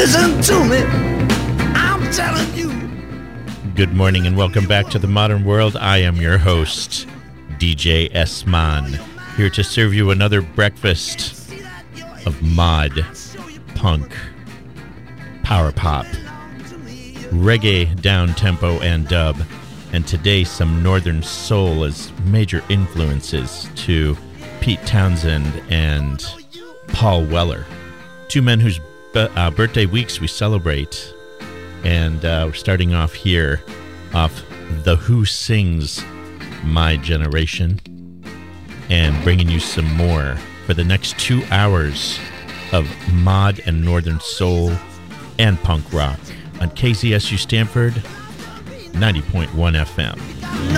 Listen to me, I'm telling you. Good morning and welcome back to the Modern World. I am your host, DJ S-Man, here to serve you another breakfast of mod, punk, power pop, reggae, down-tempo, and dub, and today some northern soul as major influences to Pete Townsend and Paul Weller, two men whose birthday weeks we celebrate. And we're starting off here off The Who Sings My Generation and bringing you some more for the next 2 hours of mod and northern soul and punk rock on KZSU Stanford 90.1 FM.